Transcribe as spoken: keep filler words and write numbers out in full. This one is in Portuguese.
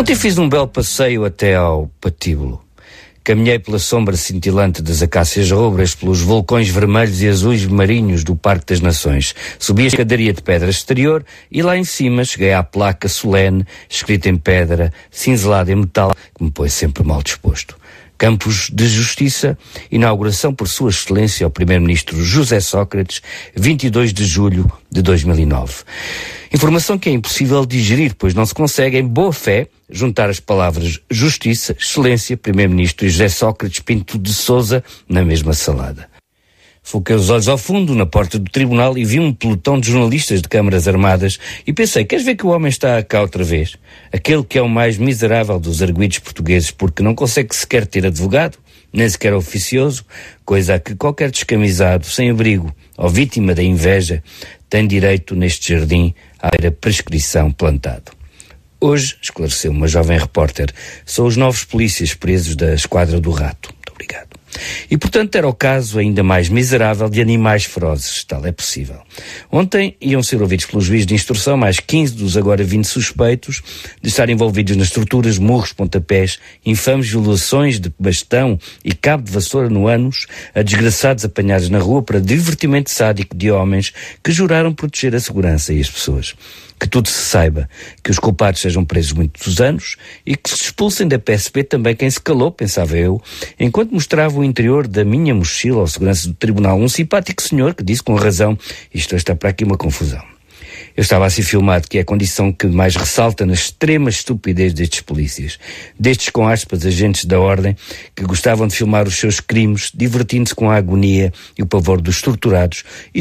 Ontem fiz um belo passeio até ao patíbulo. Caminhei pela sombra cintilante das acácias rubras, pelos vulcões vermelhos e azuis marinhos do Parque das Nações. Subi a escadaria de pedra exterior e lá em cima cheguei à placa solene, escrita em pedra, cinzelada em metal, que me pôs sempre mal disposto. Campos de Justiça, inauguração por Sua Excelência ao Primeiro-Ministro José Sócrates, vinte e dois de julho de dois mil e nove. Informação que é impossível digerir, pois não se consegue, em boa fé, juntar as palavras Justiça, Excelência, Primeiro-Ministro e José Sócrates Pinto de Sousa na mesma salada. Foquei os olhos ao fundo, na porta do tribunal, e vi um pelotão de jornalistas de câmaras armadas e pensei, queres ver que o homem está cá outra vez? Aquele que é o mais miserável dos arguidos portugueses, porque não consegue sequer ter advogado, nem sequer oficioso, coisa a que qualquer descamisado, sem abrigo ou vítima da inveja tem direito neste jardim à beira prescrição plantado. Hoje, esclareceu uma jovem repórter, são os novos polícias presos da Esquadra do Rato. Muito obrigado. E, portanto, era o caso ainda mais miserável de animais ferozes, tal é possível. Ontem iam ser ouvidos pelo juiz de instrução mais quinze dos agora vinte suspeitos de estar envolvidos nas torturas, murros, pontapés, infames violações de bastão e cabo de vassoura no ânus a desgraçados apanhados na rua para divertimento sádico de homens que juraram proteger a segurança e as pessoas. Que tudo se saiba, que os culpados sejam presos muitos anos e que se expulsem da P S P também quem se calou, pensava eu, enquanto mostrava o interior da minha mochila ao segurança do tribunal um simpático senhor que disse com razão, isto está para aqui uma confusão. Eu estava a ser filmado, que é a condição que mais ressalta na extrema estupidez destes polícias, destes com aspas agentes da ordem que gostavam de filmar os seus crimes, divertindo-se com a agonia e o pavor dos torturados e